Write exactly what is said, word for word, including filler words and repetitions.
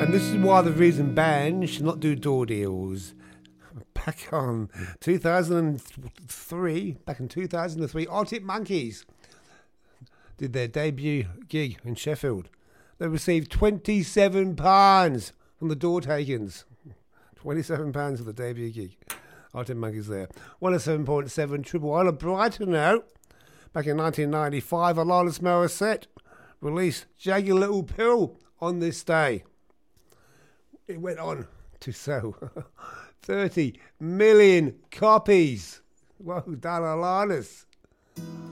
And this is why the reason bands should not do door deals. Back on two thousand three, back in two thousand three, Arctic Monkeys did their debut gig in Sheffield. They received twenty-seven pounds from the door takings. twenty-seven pounds for the debut gig. Arctic Monkeys there. one oh seven point seven Triple Island Brighton now. Back in nineteen ninety-five, Alanis Morissette released Jagged Little Pill on this day. It went on to sell thirty million copies. Well done, Alanis.